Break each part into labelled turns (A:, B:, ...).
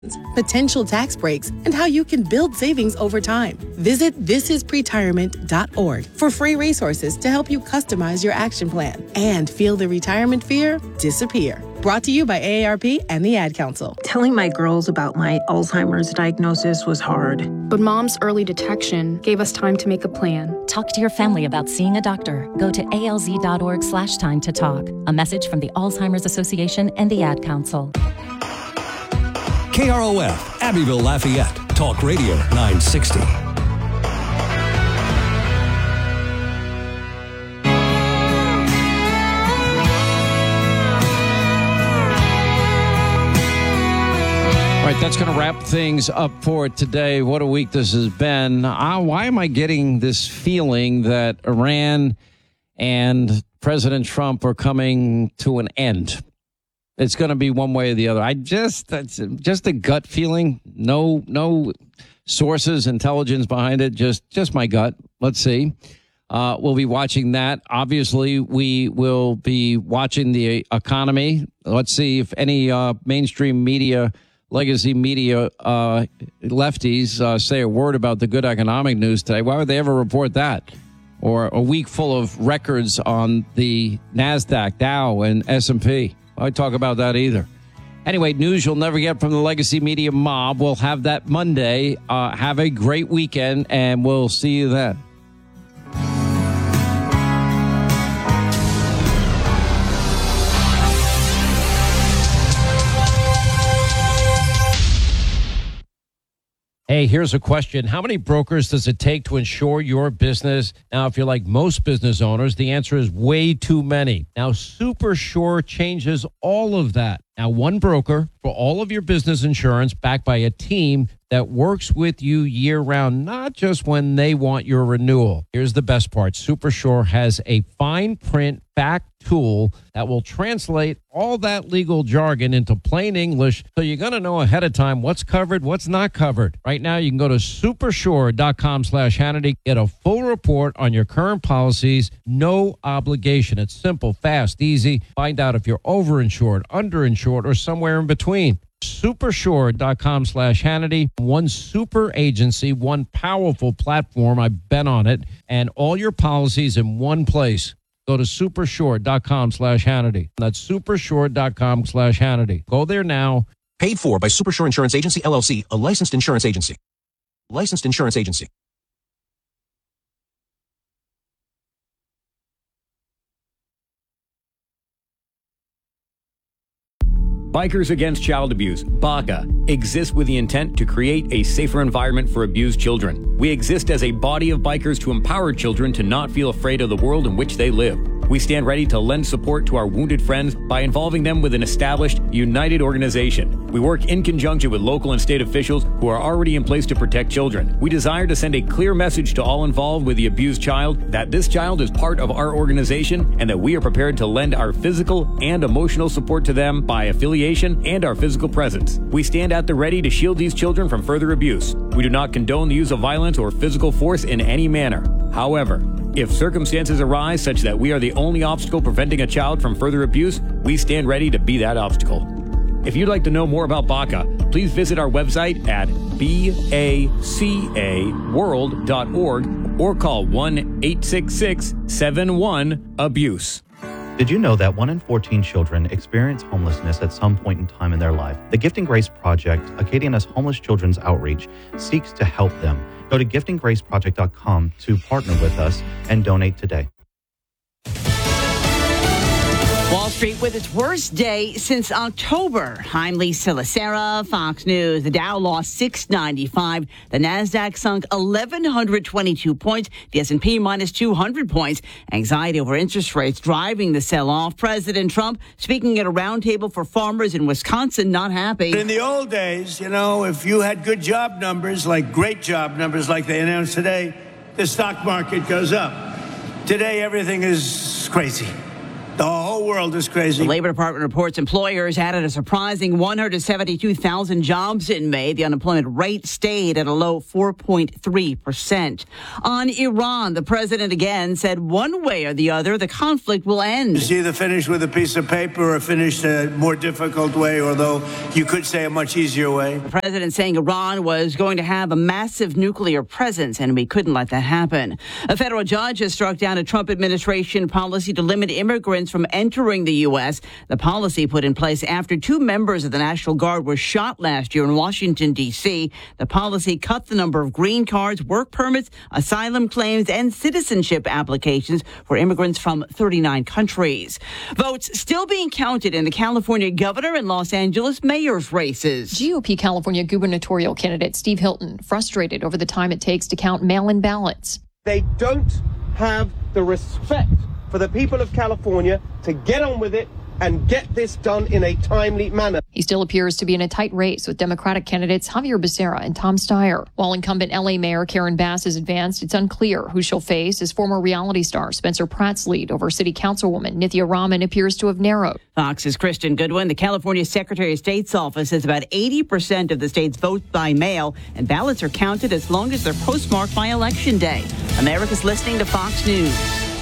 A: potential tax breaks, and how you can build savings over time. Visit thisispretirement.org for free resources to help you customize your action plan and feel the retirement fear disappear. Brought to you by AARP and the Ad Council.
B: Telling my girls about my Alzheimer's diagnosis was hard.
C: But Mom's early detection gave us time to make a plan.
D: Talk to your family about seeing a doctor. Go to alz.org/time to talk. A message from the Alzheimer's Association and the Ad Council.
E: KROF, Abbeville, Lafayette. Talk Radio 960.
F: All right, that's going to wrap things up for today. What a week this has been. Why am I getting this feeling that Iran and President Trump are coming to an end? It's going to be one way or the other. That's just a gut feeling. No sources, intelligence behind it. Just my gut. Let's see. We'll be watching that. Obviously, we will be watching the economy. Let's see if any mainstream media, legacy media lefties say a word about the good economic news today. Why would they ever report that? Or a week full of records on the NASDAQ, Dow, and S&P. I talk about that either. Anyway, news you'll never get from the legacy media mob. We'll have that Monday. Have a great weekend, and we'll see you then. Hey, here's a question. How many brokers does it take to insure your business? Now, if you're like most business owners, the answer is way too many. Now, SuperSure changes all of that. Now, one broker for all of your business insurance backed by a team that works with you year-round, not just when they want your renewal. Here's the best part. SuperSure has a fine print back tool that will translate all that legal jargon into plain English, so you're going to know ahead of time what's covered, what's not covered. Right now, you can go to supersure.com/Hannity, get a full report on your current policies, no obligation. It's simple, fast, easy. Find out if you're overinsured, underinsured, or somewhere in between. Supersure.com/Hannity. One super agency, one powerful platform. I've been on it, and all your policies in one place. Go to supersure.com/Hannity. That's supersure.com/Hannity. Go there now.
G: Paid for by Supersure Insurance Agency, LLC, a licensed insurance agency. Licensed insurance agency.
H: Bikers Against Child Abuse, BACA, exists with the intent to create a safer environment for abused children. We exist as a body of bikers to empower children to not feel afraid of the world in which they live. We stand ready to lend support to our wounded friends by involving them with an established, united organization. We work in conjunction with local and state officials who are already in place to protect children. We desire to send a clear message to all involved with the abused child that this child is part of our organization and that we are prepared to lend our physical and emotional support to them by affiliation and our physical presence. We stand at the ready to shield these children from further abuse. We do not condone the use of violence or physical force in any manner. However, if circumstances arise such that we are the only obstacle preventing a child from further abuse, we stand ready to be that obstacle. If you'd like to know more about BACA, please visit our website at bacaworld.org or call 1-866-71-ABUSE.
I: Did you know that 1 in 14 children experience homelessness at some point in time in their life? The Gifting Grace Project, Acadiana's homeless children's outreach, seeks to help them. Go to giftinggraceproject.com to partner with us and donate today.
J: Wall Street with its worst day since October. I'm Lisa Lacera, Fox News. The Dow lost 695. The Nasdaq sunk 1,122 points. The S&P minus 200 points. Anxiety over interest rates driving the sell-off. President Trump speaking at a roundtable for farmers in Wisconsin, not happy.
K: In the old days, if you had good job numbers, like great job numbers like they announced today, the stock market goes up. Today, everything is crazy. The whole whole world is crazy.
J: The Labor Department reports employers added a surprising 172,000 jobs in May. The unemployment rate stayed at a low 4.3%. On Iran, the president again said one way or the other, the conflict will end.
K: It's either finished with a piece of paper or finished a more difficult way, although you could say a much easier way.
J: The president saying Iran was going to have a massive nuclear presence, and we couldn't let that happen. A federal judge has struck down a Trump administration policy to limit immigrants from entering the U.S. The policy put in place after 2 members of the National Guard were shot last year in Washington, D.C. The policy cut the number of green cards, work permits, asylum claims, and citizenship applications for immigrants from 39 countries. Votes still being counted in the California governor and Los Angeles mayor's races.
L: GOP California gubernatorial candidate Steve Hilton frustrated over the time it takes to count mail-in ballots.
M: They don't have the respect for the people of California to get on with it and get this done in a timely manner.
L: He still appears to be in a tight race with Democratic candidates Javier Becerra and Tom Steyer. While incumbent L.A. Mayor Karen Bass is advanced, it's unclear who she'll face as former reality star Spencer Pratt's lead over city councilwoman Nithya Raman appears to have narrowed.
J: Fox's Kristen Goodwin. The California Secretary of State's office says about 80% of the states vote by mail, and ballots are counted as long as they're postmarked by Election Day. America's listening to Fox News.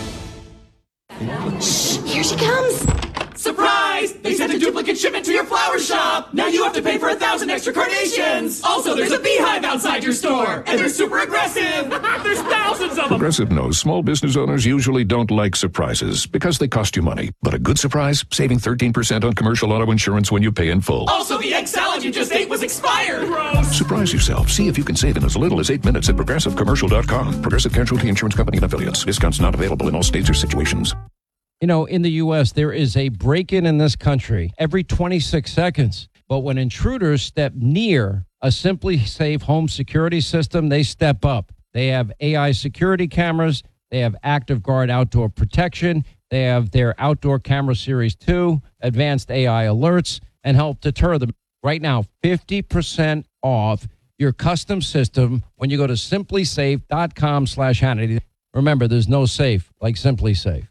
N: Shh, here she comes. Surprise! They sent a duplicate shipment to your flower shop. Now you have to pay for 1,000 extra carnations. Also, there's a beehive outside your store, and they're super aggressive. There's thousands of them.
O: Progressive knows small business owners usually don't like surprises because they cost you money. But a good surprise, saving 13% on commercial auto insurance when you pay in full.
N: Also, the egg salad you just ate was expired. Gross.
O: Surprise yourself. See if you can save in as little as 8 minutes at ProgressiveCommercial.com. Progressive Casualty Insurance Company and Affiliates. Discounts not available in all states or situations.
F: You know, in the U.S., there is a break-in in this country every 26 seconds. But when intruders step near a Simply Safe home security system, they step up. They have AI security cameras. They have Active Guard outdoor protection. They have their Outdoor Camera Series 2, advanced AI alerts, and help deter them. Right now, 50% off your custom system when you go to simplysafe.com/Hannity. Remember, there's no safe like Simply Safe.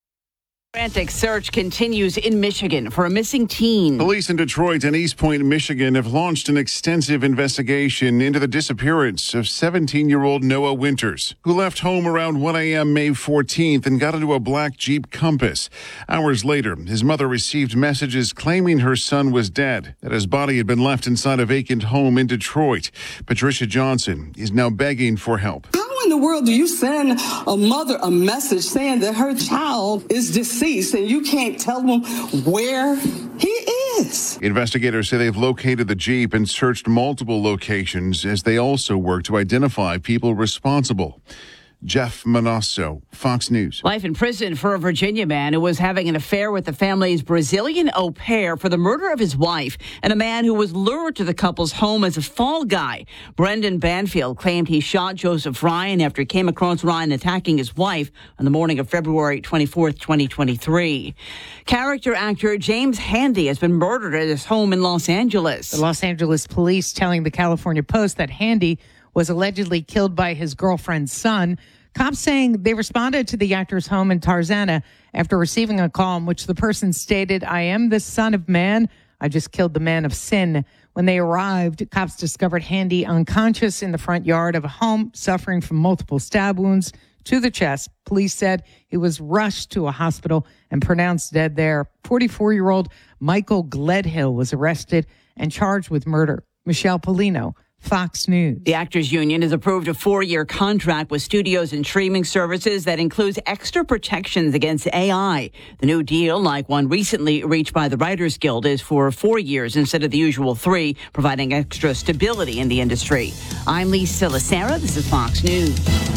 J: Frantic search continues in Michigan for a missing teen.
P: Police in Detroit and East Point, Michigan have launched an extensive investigation into the disappearance of 17-year-old Noah Winters, who left home around 1 a.m. May 14th and got into a black Jeep Compass. Hours later, his mother received messages claiming her son was dead, that his body had been left inside a vacant home in Detroit. Patricia Johnson is now begging for help.
Q: How in the world do you send a mother a message saying that her child is deceased and you can't tell them where he is?
P: Investigators say they've located the Jeep and searched multiple locations as they also work to identify people responsible. Jeff Manasso, Fox News.
J: Life in prison for a Virginia man who was having an affair with the family's Brazilian au pair for the murder of his wife, and a man who was lured to the couple's home as a fall guy. Brendan Banfield claimed he shot Joseph Ryan after he came across Ryan attacking his wife on the morning of February 24th, 2023. Character actor James Handy has been murdered at his home in Los Angeles.
R: The Los Angeles police telling the California Post that Handy was allegedly killed by his girlfriend's son. Cops saying they responded to the actor's home in Tarzana after receiving a call in which the person stated, "I am the son of man. I just killed the man of sin." When they arrived, cops discovered Handy unconscious in the front yard of a home, suffering from multiple stab wounds to the chest. Police said he was rushed to a hospital and pronounced dead there. 44-year-old Michael Gledhill was arrested and charged with murder. Michelle Polino, Fox News.
J: The Actors Union has approved a 4-year contract with studios and streaming services that includes extra protections against AI. The new deal, like one recently reached by the Writers Guild, is for 4 years instead of the usual 3, providing extra stability in the industry. I'm Lisa Lacera. This is Fox News.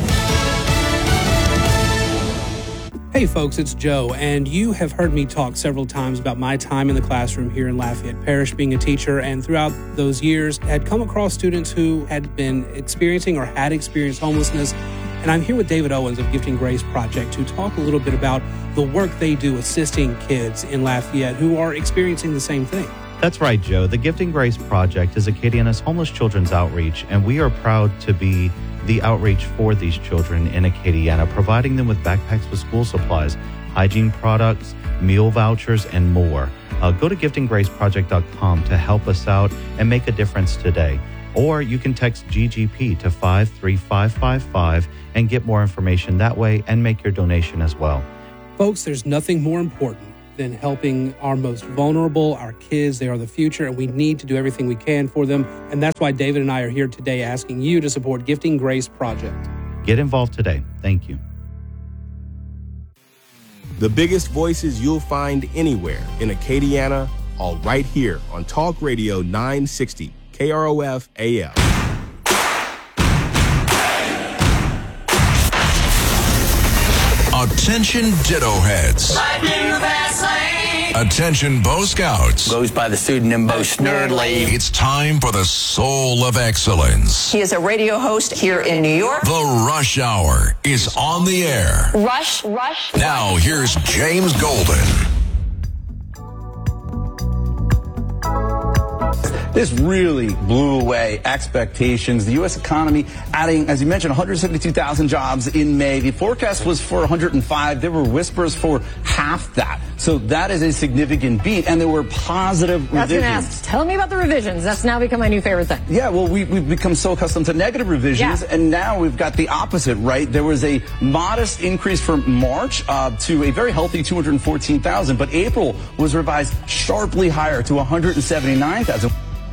S: Hey folks, it's Joe, and you have heard me talk several times about my time in the classroom here in Lafayette Parish being a teacher, and throughout those years had come across students who had been experiencing or had experienced homelessness. And I'm here with David Owens of Gifting Grace Project to talk a little bit about the work they do assisting kids in Lafayette who are experiencing the same thing.
I: That's right, Joe. The Gifting Grace Project is Acadiana's homeless children's outreach, and we are proud to be the outreach for these children in Acadiana, providing them with backpacks with school supplies, hygiene products, meal vouchers, and more. Go to giftinggraceproject.com to help us out and make a difference today. Or you can text GGP to 53555 and get more information that way and make your donation as well.
S: Folks, there's nothing more important than helping our most vulnerable, our kids. They are the future, and we need to do everything we can for them. And that's why David and I are here today asking you to support Gifting Grace Project.
I: Get involved today. Thank you.
T: The biggest voices you'll find anywhere in Acadiana, all right here on Talk Radio 960, KROF AM.
U: Attention Ditto Heads. Attention Bo Scouts.
V: Goes by the pseudonym Bo Snerdley.
U: It's time for the Soul of Excellence.
W: He is a radio host here in New York.
U: The Rush Hour is on the air.
W: Rush.
U: Now here's James Golden.
X: This really blew away expectations. The U.S. economy adding, as you mentioned, 172,000 jobs in May. The forecast was for 105. There were whispers for half that. So that is a significant beat, and there were positive revisions.
W: Tell me about the revisions. That's now become my new favorite thing.
X: Yeah, well, we've become so accustomed to negative revisions, and now we've got the opposite, right? There was a modest increase from March to a very healthy 214,000, but April was revised sharply higher to 179,000.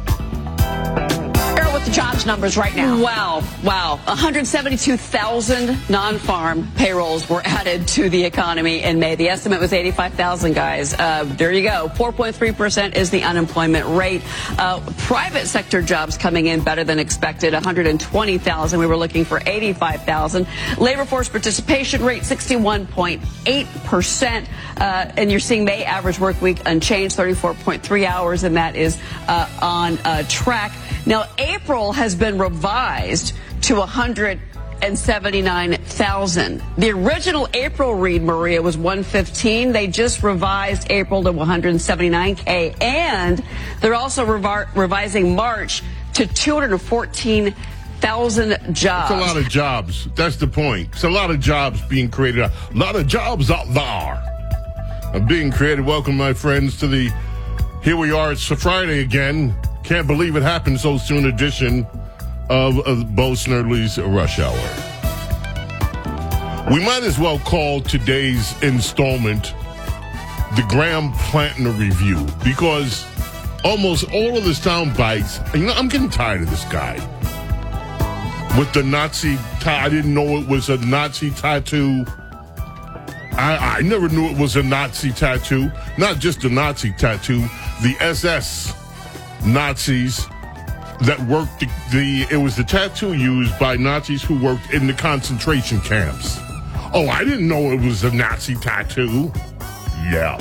W: The jobs numbers right now. Wow. 172,000 non-farm payrolls were added to the economy in May. The estimate was 85,000, guys. There you go. 4.3% is the unemployment rate. Private sector jobs coming in better than expected, 120,000. We were looking for 85,000. Labor force participation rate, 61.8%. And you're seeing May average work week unchanged, 34.3 hours, and that is on track. Now, April has been revised to 179,000. The original April read, Maria, was 115. They just revised April to 179K, and they're also revising March to 214,000 jobs.
Y: That's a lot of jobs. That's the point. It's a lot of jobs being created. A lot of jobs out there are being created. Welcome, my friends, to the Here We Are. It's a Friday again. Can't believe it happened so soon edition of Bo Snerdley's Rush Hour. We might as well call today's installment the Graham Plantner Review, because almost all of the sound bites, I'm getting tired of this guy. With the Nazi, I didn't know it was a Nazi tattoo. I never knew it was a Nazi tattoo. Not just a Nazi tattoo, the SS Nazis that worked it was the tattoo used by Nazis who worked in the concentration camps. Oh, I didn't know it was a Nazi tattoo. Yeah.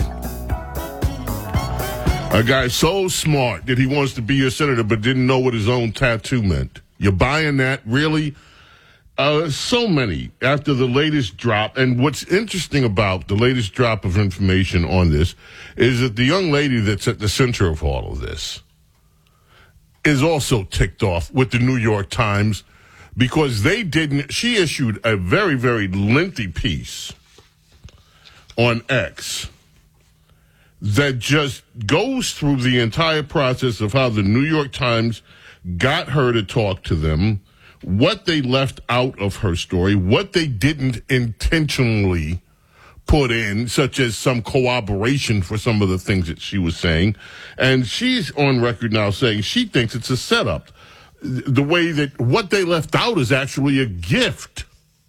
Y: A guy so smart that he wants to be a senator but didn't know what his own tattoo meant. You buying that? Really? So many after the latest drop. And what's interesting about the latest drop of information on this is that the young lady that's at the center of all of this is also ticked off with the New York Times, because she issued a very, very lengthy piece on X that just goes through the entire process of how the New York Times got her to talk to them, what they left out of her story, what they didn't intentionally put in, such as some corroboration for some of the things that she was saying. And she's on record now saying she thinks it's a setup. The way that what they left out is actually a gift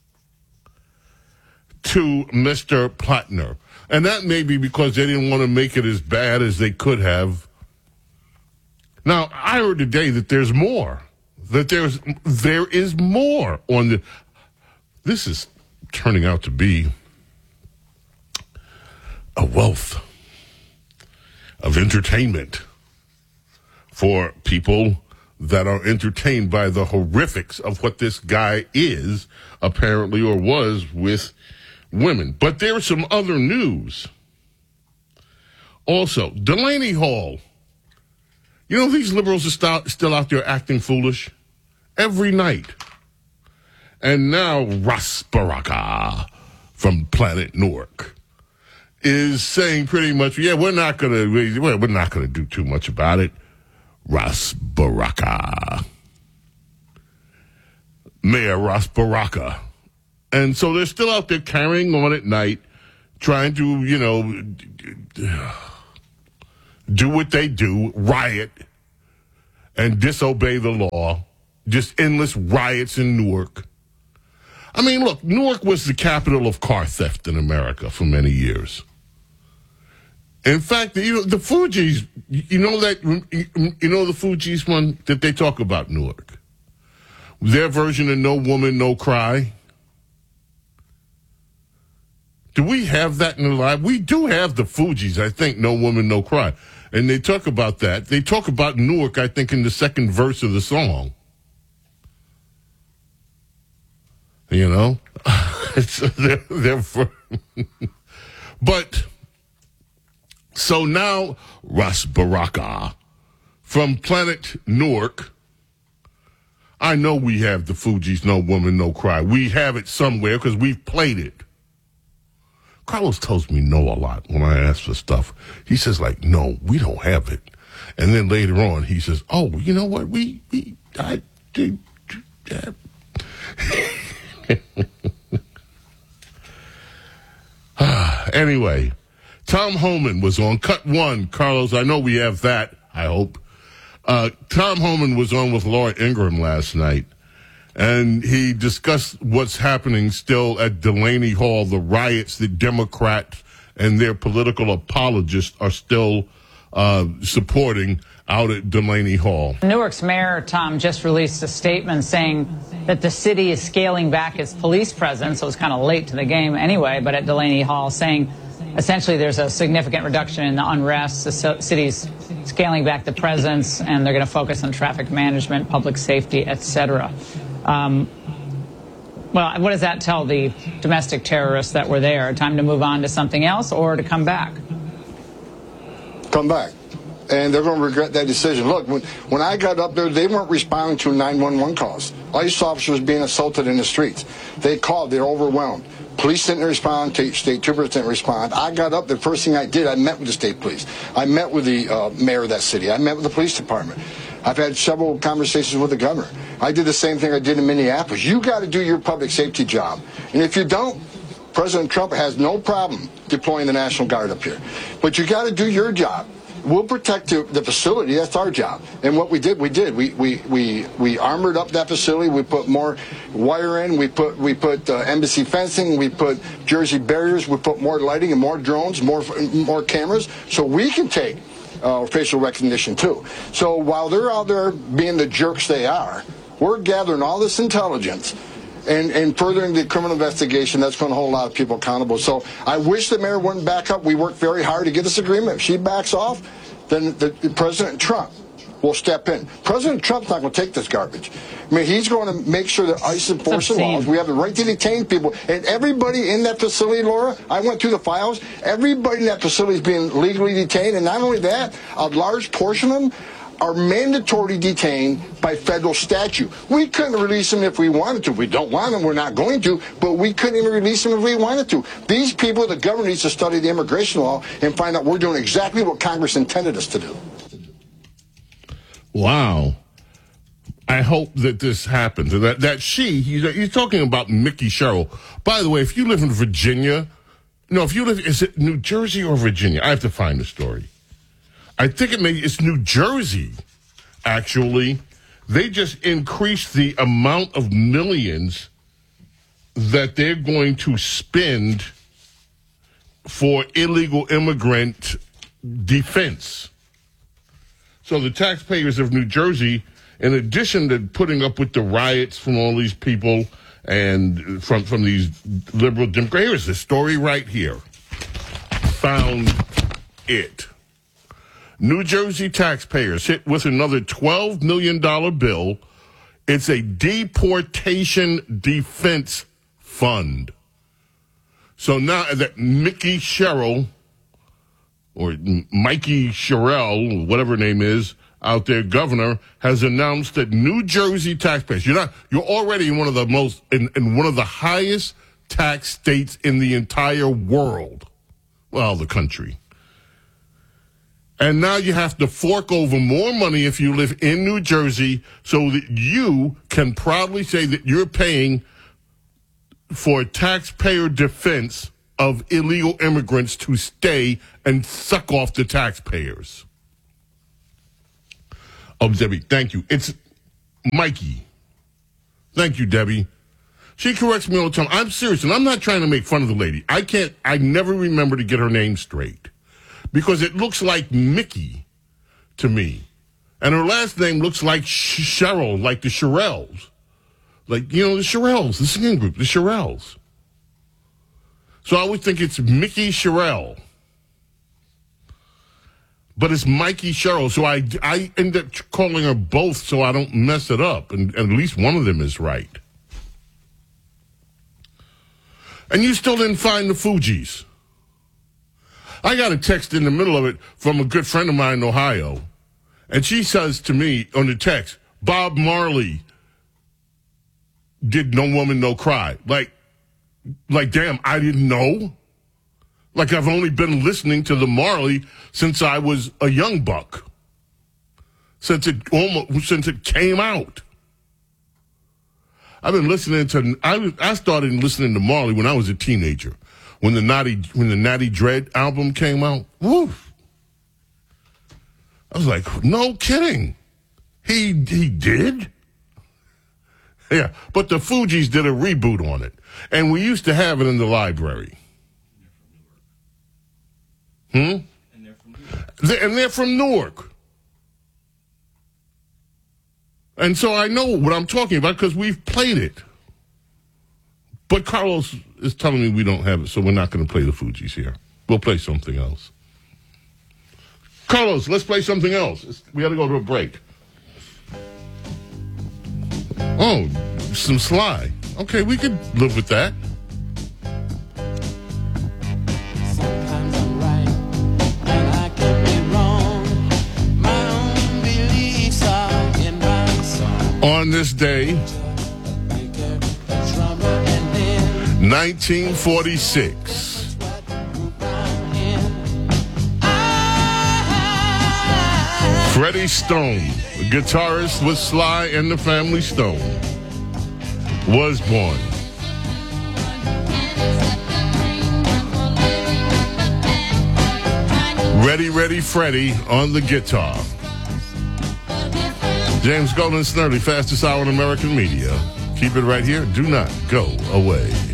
Y: to Mr. Plantner. And that may be because they didn't want to make it as bad as they could have. Now, I heard today that there's more. That there is more on the... This is turning out to be a wealth of entertainment for people that are entertained by the horrifics of what this guy is, apparently, or was with women. But there's some other news. Also, Delaney Hall. You know, these liberals are still out there acting foolish every night. And now Ras Baraka from Planet Newark is saying pretty much, yeah, we're not going to do too much about it. Ras Baraka. Mayor Ras Baraka. And so they're still out there carrying on at night, trying to, do what they do, riot, and disobey the law. Just endless riots in Newark. I mean, look, Newark was the capital of car theft in America for many years. In fact, the Fugees, the Fugees one that they talk about Newark. Their version of No Woman, No Cry. Do we have that in the live? We do have the Fugees, I think, No Woman, No Cry. And they talk about that. They talk about Newark, I think, in the second verse of the song. But, so now, Ras Baraka from Planet Newark. I know we have the Fugees, No Woman, No Cry. We have it somewhere because we've played it. Carlos tells me no a lot when I ask for stuff. He says, no, we don't have it. And then later on, he says, oh, you know what? I did. Anyway, Tom Homan was on Cut One. Carlos, I know we have that, I hope. Tom Homan was on with Laura Ingraham last night, and he discussed what's happening still at Delaney Hall, the riots that Democrats and their political apologists are still supporting out at Delaney Hall.
A: Newark's mayor, Tom, just released a statement saying that the city is scaling back its police presence, so it's kind of late to the game anyway, but at Delaney Hall, saying essentially there's a significant reduction in the unrest. The city's scaling back the presence, and they're going to focus on traffic management, public safety, etc. Well, what does that tell the domestic terrorists that were there? Time to move on to something else or to come back?
B: Come back. And they're going to regret that decision. Look, when I got up there, they weren't responding to 911 calls. ICE officers being assaulted in the streets. They called. They're overwhelmed. Police didn't respond. State troopers didn't respond. I got up. The first thing I did, I met with the state police. I met with the mayor of that city. I met with the police department. I've had several conversations with the governor. I did the same thing I did in Minneapolis. You got to do your public safety job. And if you don't, President Trump has no problem deploying the National Guard up here. But you got to do your job. We'll protect the facility. That's our job. And what we did. We armored up that facility. We put more wire in. We put embassy fencing. We put Jersey barriers. We put more lighting and more drones, more cameras, so we can take facial recognition too. So while they're out there being the jerks they are, we're gathering all this intelligence and furthering the criminal investigation. That's going to hold a lot of people accountable. So I wish the mayor wouldn't back up. We worked very hard to get this agreement. If she backs off, then President Trump will step in. President Trump's not going to take this garbage. I mean, he's going to make sure that ICE enforces laws. We have the right to detain people. And everybody in that facility, Laura, I went through the files. Everybody in that facility is being legally detained. And not only that, a large portion of them are mandatorily detained by federal statute. We couldn't release them if we wanted to. We don't want them. We're not going to. But we couldn't even release them if we wanted to. These people, the government needs to study the immigration law and find out we're doing exactly what Congress intended us to do.
Y: Wow. I hope that this happens. And he's talking about Mickey Sherrill. By the way, if you live in Virginia, is it New Jersey or Virginia? I have to find the story. I think it's New Jersey, actually. They just increased the amount of millions that they're going to spend for illegal immigrant defense. So the taxpayers of New Jersey, in addition to putting up with the riots from all these people and from these liberal Democrats, here's the story right here. Found it. New Jersey taxpayers hit with another $12 million bill. It's a deportation defense fund. So now that Mickey Sherrill, or Mikey Sherrill, whatever her name is, out there, governor, has announced that New Jersey taxpayers, you're already in one of the in one of the highest tax states in the entire world. Well, the country. And now you have to fork over more money if you live in New Jersey so that you can proudly say that you're paying for taxpayer defense of illegal immigrants to stay and suck off the taxpayers. Oh, Debbie, thank you. It's Mikey. Thank you, Debbie. She corrects me all the time. I'm serious, and I'm not trying to make fun of the lady. I never remember to get her name straight because it looks like Mickey to me. And her last name looks like Cheryl, like the Shirelles. Like, you know, the Shirelles, the singing group, the Shirelles. So I always think it's Mickey Sherrill. But it's Mikey Sherrill, so I end up calling her both so I don't mess it up, and at least one of them is right. And you still didn't find the Fugees. I got a text in the middle of it from a good friend of mine in Ohio, and she says to me on the text, Bob Marley did No Woman, No Cry. Like, damn, I didn't know. Like, I've only been listening to the Marley since I was a young buck. Since it came out. I've been listening to, I started listening to Marley when I was a teenager. When the Natty Dread album came out. Woo. I was like, no kidding. He did? Yeah, but the Fugees did a reboot on it. And we used to have it in the library. And they're from Newark. And so I know what I'm talking about because we've played it. But Carlos is telling me we don't have it, so we're not going to play the Fugees here. We'll play something else. Carlos, let's play something else. We got to go to a break. Oh, some Sly. Okay, we could live with that.
N: Sometimes I'm right, and I can be wrong. My own beliefs are in my song.
Y: On this day, 1946, Freddie Stone, guitarist with Sly and the Family Stone, was born. Ready, Ready, Freddie on the guitar. James Golden Snerdley, fastest hour in American media. Keep it right here. Do not go away.